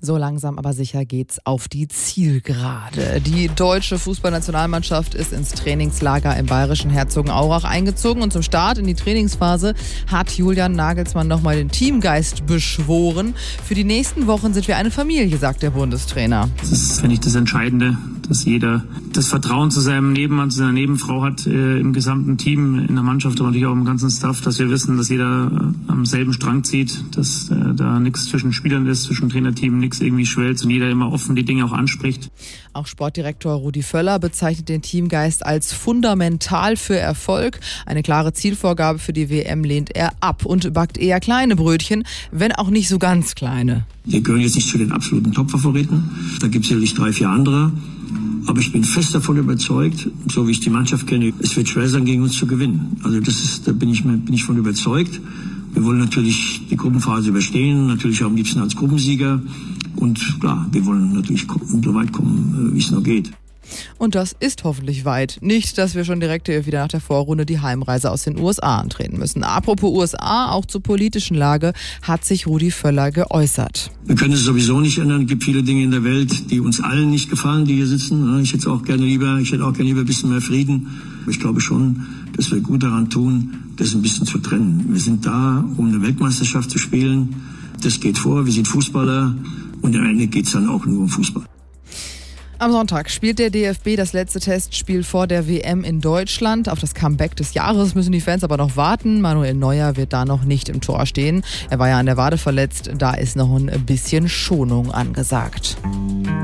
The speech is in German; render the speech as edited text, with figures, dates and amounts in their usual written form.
So langsam aber sicher geht's auf die Zielgerade. Die deutsche Fußballnationalmannschaft ist ins Trainingslager im bayerischen Herzogenaurach eingezogen und zum Start in die Trainingsphase hat Julian Nagelsmann nochmal den Teamgeist beschworen. Für die nächsten Wochen sind wir eine Familie, sagt der Bundestrainer. Das ist, finde ich, das Entscheidende, dass jeder das Vertrauen zu seinem Nebenmann, zu seiner Nebenfrau hat, im gesamten Team, in der Mannschaft, aber natürlich auch im ganzen Staff, dass wir wissen, dass jeder am selben Strang zieht, dass da nichts zwischen Spielern ist, zwischen Trainerteam, nichts irgendwie schwelzt und jeder immer offen die Dinge auch anspricht. Auch Sportdirektor Rudi Völler bezeichnet den Teamgeist als fundamental für Erfolg. Eine klare Zielvorgabe für die WM lehnt er ab und backt eher kleine Brötchen, wenn auch nicht so ganz kleine. Wir gehören jetzt nicht zu den absoluten Top-Favoriten. Da gibt es sicherlich 3, 4 andere. Aber ich bin fest davon überzeugt, so wie ich die Mannschaft kenne, es wird schwer sein, gegen uns zu gewinnen. Also da bin ich von überzeugt. Wir wollen natürlich die Gruppenphase überstehen, natürlich auch am liebsten als Gruppensieger. Und klar, wir wollen natürlich so weit kommen, wie es noch geht. Und das ist hoffentlich weit. Nicht, dass wir schon direkt wieder nach der Vorrunde die Heimreise aus den USA antreten müssen. Apropos USA, auch zur politischen Lage hat sich Rudi Völler geäußert. Wir können es sowieso nicht ändern. Es gibt viele Dinge in der Welt, die uns allen nicht gefallen, die hier sitzen. Ich hätte auch gerne lieber ein bisschen mehr Frieden. Aber ich glaube schon, dass wir gut daran tun, das ein bisschen zu trennen. Wir sind da, um eine Weltmeisterschaft zu spielen. Das geht vor. Wir sind Fußballer. Und am Ende geht es dann auch nur um Fußball. Am Sonntag spielt der DFB das letzte Testspiel vor der WM in Deutschland. Auf das Comeback des Jahres müssen die Fans aber noch warten. Manuel Neuer wird da noch nicht im Tor stehen. Er war ja an der Wade verletzt. Da ist noch ein bisschen Schonung angesagt.